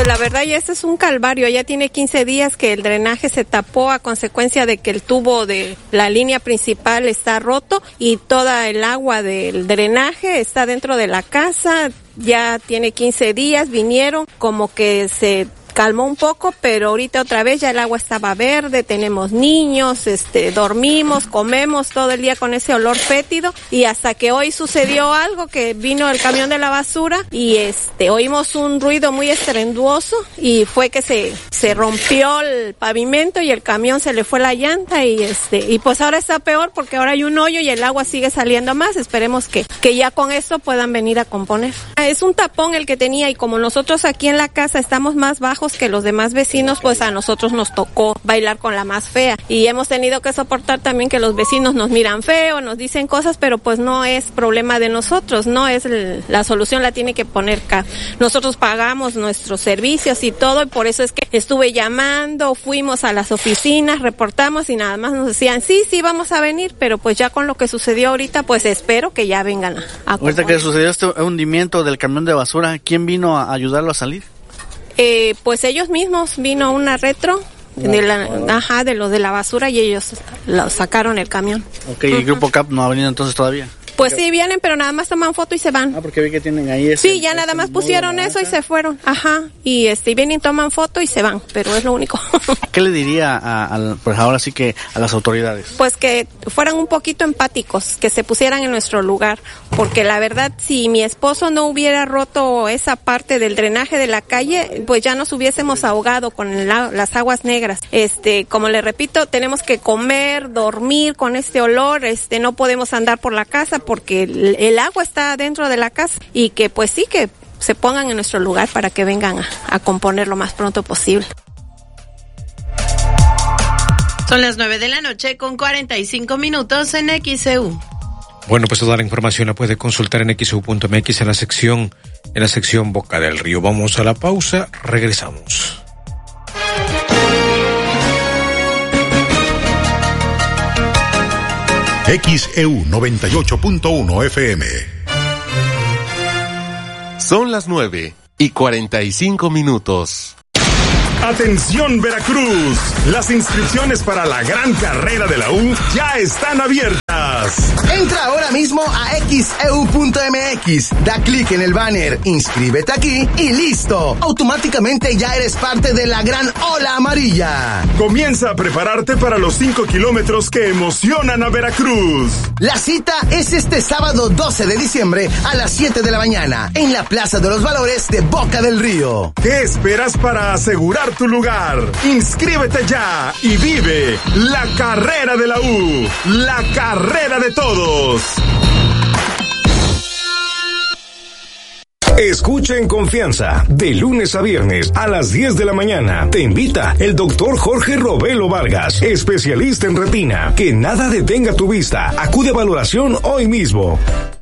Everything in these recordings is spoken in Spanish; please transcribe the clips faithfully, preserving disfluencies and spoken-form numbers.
Pues la verdad ya este es un calvario, ya tiene quince días que el drenaje se tapó a consecuencia de que el tubo de la línea principal está roto y toda el agua del drenaje está dentro de la casa. Ya tiene quince días, vinieron, como que se calmó un poco, pero ahorita otra vez ya el agua estaba verde, tenemos niños, este, dormimos, comemos todo el día con ese olor fétido, y hasta que hoy sucedió algo, que vino el camión de la basura y este, oímos un ruido muy estruendoso y fue que se, se rompió el pavimento y el camión se le fue la llanta y este, y pues ahora está peor porque ahora hay un hoyo y el agua sigue saliendo más. Esperemos que, que ya con esto puedan venir a componer. Es un tapón el que tenía, y como nosotros aquí en la casa estamos más bajos que los demás vecinos, pues a nosotros nos tocó bailar con la más fea y hemos tenido que soportar también que los vecinos nos miran feo, nos dicen cosas, pero pues no es problema de nosotros, no es el, la solución la tiene que poner acá. Nosotros pagamos nuestros servicios y todo, y por eso es que estuve llamando, fuimos a las oficinas, reportamos y nada más nos decían sí, sí vamos a venir, pero pues ya con lo que sucedió ahorita, pues espero que ya vengan a, a ahorita que sucedió este hundimiento del camión de basura, ¿quién vino a ayudarlo a salir? Eh, pues ellos mismos, vino una retro de la, ajá, de los de la basura y ellos lo sacaron el camión. Ok, ¿y el Grupo C A P no ha venido entonces todavía? Pues sí, vienen, pero nada más toman foto y se van. Ah, porque vi que tienen ahí ese, sí, ya nada más pusieron eso y se fueron. Ajá, y este vienen, toman foto y se van, pero es lo único. ¿Qué le diría a, a, pues ahora sí que a las autoridades? Pues que fueran un poquito empáticos, que se pusieran en nuestro lugar, porque la verdad, si mi esposo no hubiera roto esa parte del drenaje de la calle, pues ya nos hubiésemos ahogado con el, las aguas negras. Este, como le repito, tenemos que comer, dormir con este olor, este, no podemos andar por la casa porque el, el agua está dentro de la casa, y que pues sí, que se pongan en nuestro lugar para que vengan a, a componer lo más pronto posible. Son las nueve de la noche con cuarenta y cinco minutos en X E U. Bueno, pues toda la información la puede consultar en equis e u punto eme equis en la sección, en la sección Boca del Río. Vamos a la pausa, regresamos. X E U noventa y ocho punto uno F M. Son las nueve y cuarenta y cinco minutos. Atención Veracruz, las inscripciones para la gran carrera de la U ya están abiertas. Entra ahora mismo a equis e u punto eme equis, da clic en el banner, inscríbete aquí y listo. Automáticamente ya eres parte de la gran ola amarilla. Comienza a prepararte para los cinco kilómetros que emocionan a Veracruz. La cita es este sábado doce de diciembre a las siete de la mañana en la Plaza de los Valores de Boca del Río. ¿Qué esperas para asegurar tu lugar? Inscríbete ya y vive la carrera de la U, la carrera de todos. Escucha en confianza, de lunes a viernes a las diez de la mañana. Te invita el doctor Jorge Robelo Vargas, especialista en retina. Que nada detenga tu vista. Acude a valoración hoy mismo.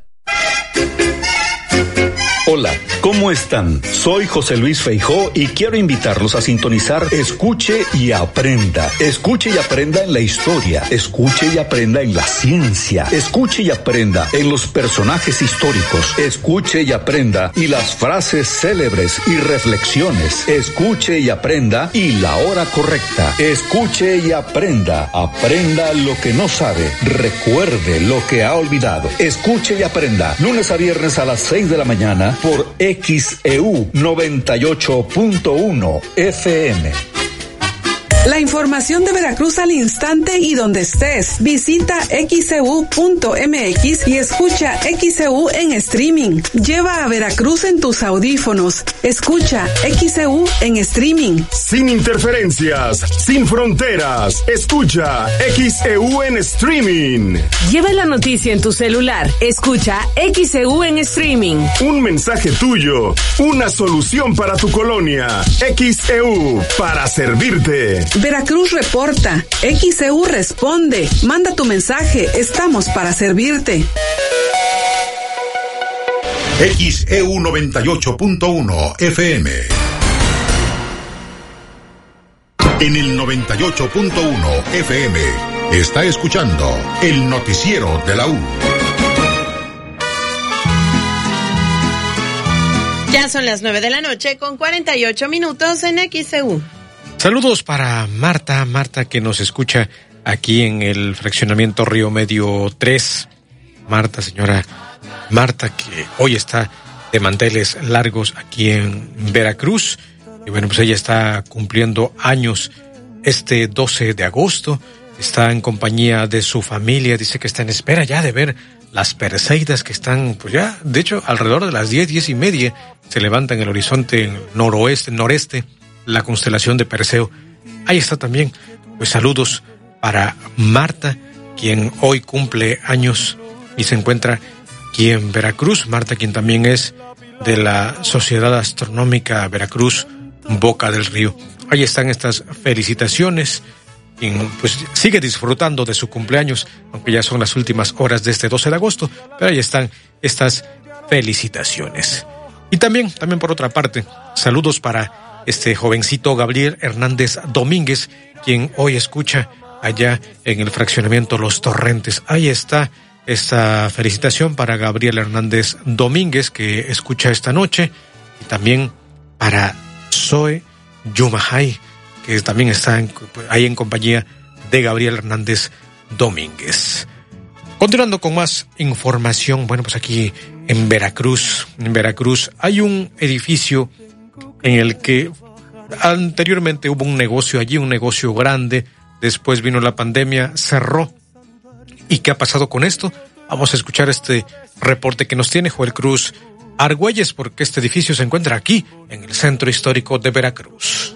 Hola, ¿cómo están? Soy José Luis Feijó y quiero invitarlos a sintonizar Escuche y Aprenda. Escuche y aprenda en la historia, escuche y aprenda en la ciencia, escuche y aprenda en los personajes históricos, escuche y aprenda y las frases célebres y reflexiones, escuche y aprenda y la hora correcta, escuche y aprenda, aprenda lo que no sabe, recuerde lo que ha olvidado, escuche y aprenda, lunes a viernes a las seis de la mañana por X E U noventa y ocho punto uno F M. La información de Veracruz al instante y donde estés. Visita equis e u punto eme equis y escucha X E U en streaming. Lleva a Veracruz en tus audífonos. Escucha X E U en streaming. Sin interferencias, sin fronteras. Escucha X E U en streaming. Lleva la noticia en tu celular. Escucha X E U en streaming. Un mensaje tuyo. Una solución para tu colonia. X E U para servirte. Veracruz reporta, X E U responde, manda tu mensaje, estamos para servirte. X E U noventa y ocho punto uno F M. En el noventa y ocho punto uno F M está escuchando el noticiero de la U. Ya son las nueve de la noche con cuarenta y ocho minutos en X C U. Saludos para Marta, Marta que nos escucha aquí en el fraccionamiento Río Medio tres. Marta, señora Marta, que hoy está de manteles largos aquí en Veracruz. Y bueno, pues ella está cumpliendo años este doce de agosto. Está en compañía de su familia. Dice que está en espera ya de ver las Perseidas que están, pues ya, de hecho, alrededor de las diez, diez y media, se levanta en el horizonte noroeste, noreste, la constelación de Perseo. Ahí está también, pues saludos para Marta, quien hoy cumple años y se encuentra aquí en Veracruz. Marta, quien también es de la Sociedad Astronómica Veracruz, Boca del Río. Ahí están estas felicitaciones. Y pues sigue disfrutando de su cumpleaños, aunque ya son las últimas horas de este doce de agosto, pero ahí están estas felicitaciones. Y también, también por otra parte, saludos para este jovencito Gabriel Hernández Domínguez, quien hoy escucha allá en el fraccionamiento Los Torrentes. Ahí está esta felicitación para Gabriel Hernández Domínguez, que escucha esta noche, y también para Zoe Yumahai, que también está en, ahí en compañía de Gabriel Hernández Domínguez. Continuando con más información, bueno, pues aquí en Veracruz, en Veracruz hay un edificio en el que anteriormente hubo un negocio allí, un negocio grande, después vino la pandemia, cerró. ¿Y qué ha pasado con esto? Vamos a escuchar este reporte que nos tiene Joel Cruz Argüelles, porque este edificio se encuentra aquí, en el centro histórico de Veracruz.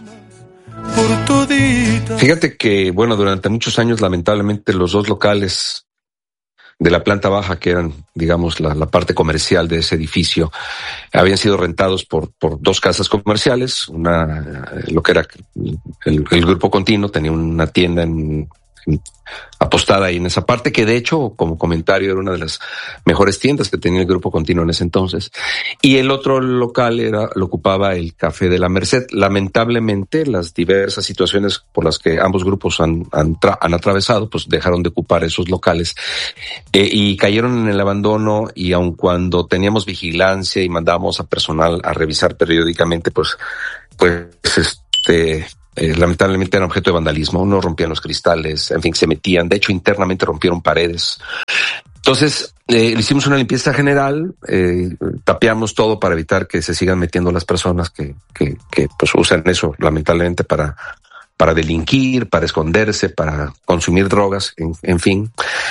Fíjate que, bueno, durante muchos años, lamentablemente, los dos locales de la planta baja, que eran, digamos, la, la parte comercial de ese edificio, habían sido rentados por, por dos casas comerciales. Una, lo que era el, el Grupo Continuo, tenía una tienda en, en, apostada ahí en esa parte, que de hecho, como comentario, era una de las mejores tiendas que tenía el Grupo Continuo en ese entonces. Y el otro local era, lo ocupaba el Café de la Merced. Lamentablemente, las diversas situaciones por las que ambos grupos han, han, tra- han atravesado, pues dejaron de ocupar esos locales eh, y cayeron en el abandono. Y aun cuando teníamos vigilancia y mandábamos a personal a revisar periódicamente, pues, pues, este, Eh, lamentablemente eran objeto de vandalismo, no rompían los cristales, en fin, se metían, de hecho internamente rompieron paredes. Entonces, eh, hicimos una limpieza general, eh, tapiamos todo para evitar que se sigan metiendo las personas que, que, que pues usan eso lamentablemente para, para delinquir, para esconderse, para consumir drogas, en, en fin.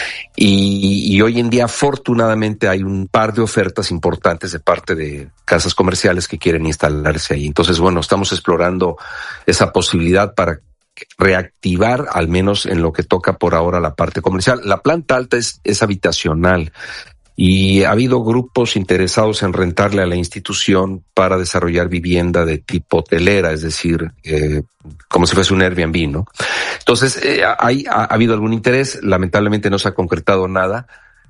Y, y hoy en día, afortunadamente, hay un par de ofertas importantes de parte de casas comerciales que quieren instalarse ahí. Entonces, bueno, estamos explorando esa posibilidad para reactivar, al menos en lo que toca por ahora, la parte comercial. La planta alta es, es habitacional. Y ha habido grupos interesados en rentarle a la institución para desarrollar vivienda de tipo hotelera, es decir, eh, como si fuese un Airbnb, ¿no? Entonces, eh, hay, ha, ha habido algún interés, lamentablemente no se ha concretado nada,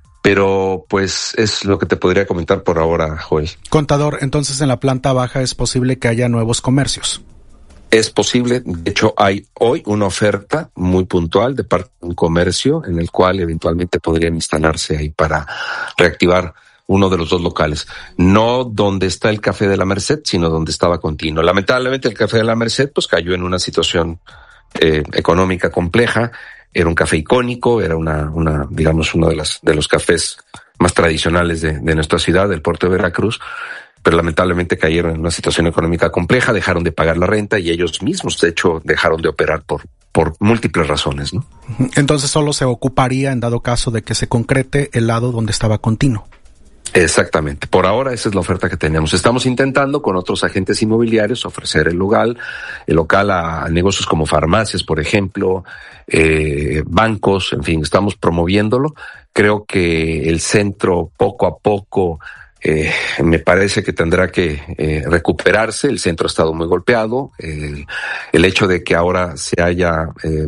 pero pues es lo que te podría comentar por ahora, Joel. Contador, entonces en la planta baja es posible que haya nuevos comercios. Es posible, de hecho hay hoy una oferta muy puntual de parte de un comercio en el cual eventualmente podrían instalarse ahí para reactivar uno de los dos locales. No donde está el Café de la Merced, sino donde estaba Continuo. Lamentablemente el Café de la Merced pues cayó en una situación eh, económica compleja. Era un café icónico, era una, una, digamos, uno de las, de los cafés más tradicionales de, de nuestra ciudad, del puerto de Veracruz. Pero lamentablemente cayeron en una situación económica compleja, dejaron de pagar la renta y ellos mismos, de hecho, dejaron de operar por, por múltiples razones, ¿no? Entonces solo se ocuparía en dado caso de que se concrete el lado donde estaba Continuo. Exactamente. Por ahora esa es la oferta que tenemos. Estamos intentando con otros agentes inmobiliarios ofrecer el local, el local a, a negocios como farmacias, por ejemplo, eh, bancos, en fin, estamos promoviéndolo. Creo que el centro poco a poco Eh, me parece que tendrá que eh, recuperarse. El centro ha estado muy golpeado. Eh, el hecho de que ahora se haya eh,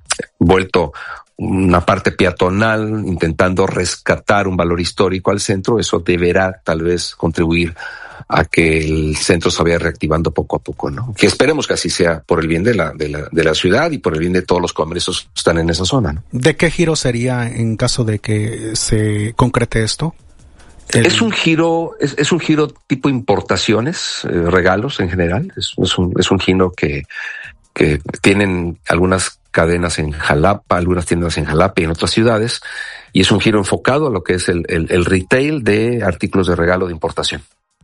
vuelto una parte peatonal, intentando rescatar un valor histórico al centro, eso deberá tal vez contribuir a que el centro se vaya reactivando poco a poco, ¿no? Que esperemos que así sea por el bien de la, de la, de la ciudad y por el bien de todos los comercios que están en esa zona, ¿no? ¿De qué giro sería en caso de que se concrete esto? El... Es un giro, es, es un giro tipo importaciones, eh, regalos en general. Es, es un, es un giro que, que tienen algunas cadenas en Jalapa, algunas tiendas en Jalapa y en otras ciudades, y es un giro enfocado a lo que es el, el, el retail de artículos de regalo de importación.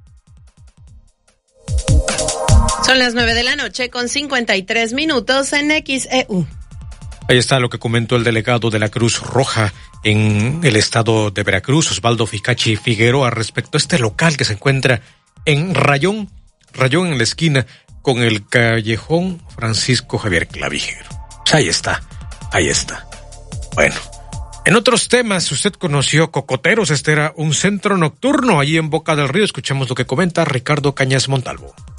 Son las nueve de la noche con cincuenta y tres minutos en X E U. Ahí está lo que comentó el delegado de la Cruz Roja en el estado de Veracruz, Osvaldo Ficachi Figueroa, respecto a este local que se encuentra en Rayón, Rayón en la esquina con el callejón Francisco Javier Clavijero. Pues ahí está, ahí está. Bueno, en otros temas, usted conoció Cocoteros, este era un centro nocturno allí en Boca del Río. Escuchamos lo que comenta Ricardo Cañas Montalvo.